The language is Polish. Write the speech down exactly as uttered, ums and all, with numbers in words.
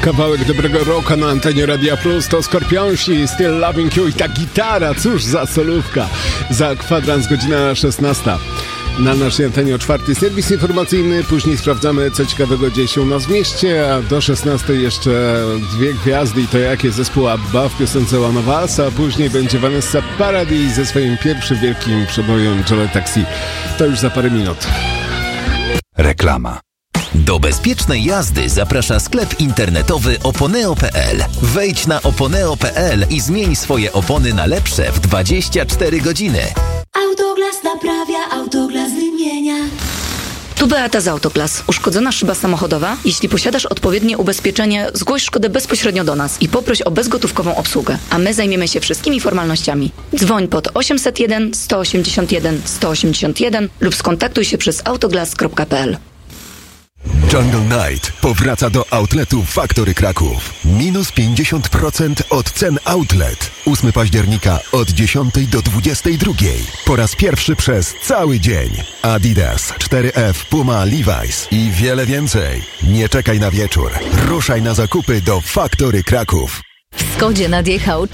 Kawałek dobrego rocka na antenie Radia Plus to Skorpionsi, Still Loving You i ta gitara, cóż za solówka. Za kwadrans godzina szesnasta. Na naszej antenie o czwartej serwis informacyjny, później sprawdzamy, co ciekawego dzieje się u nas w mieście, a do szesnastej jeszcze dwie gwiazdy i to jakie zespół ABBA w piosence One of Us, a później będzie Vanessa Paradis ze swoim pierwszym wielkim przebojem Jolie Taxi. To już za parę minut. Reklama. Do bezpiecznej jazdy zaprasza sklep internetowy oponeo kropka pe el. Wejdź na oponeo kropka pe el i zmień swoje opony na lepsze w dwadzieścia cztery godziny. Autoglas naprawia, Autoglas wymienia. Tu Beata z Autoglas. Uszkodzona szyba samochodowa? Jeśli posiadasz odpowiednie ubezpieczenie, zgłoś szkodę bezpośrednio do nas i poproś o bezgotówkową obsługę, a my zajmiemy się wszystkimi formalnościami. Dzwoń pod osiemset jeden sto osiemdziesiąt jeden sto osiemdziesiąt jeden lub skontaktuj się przez autoglas kropka pe el. Jungle Night powraca do outletu Factory Kraków. Minus pięćdziesiąt procent od cen outlet. ósmego października od dziesiątej do dwudziestej drugiej. Po raz pierwszy przez cały dzień. Adidas, cztery F, Puma, Levi's i wiele więcej. Nie czekaj na wieczór. Ruszaj na zakupy do Factory Kraków. W Skodzie nadjechał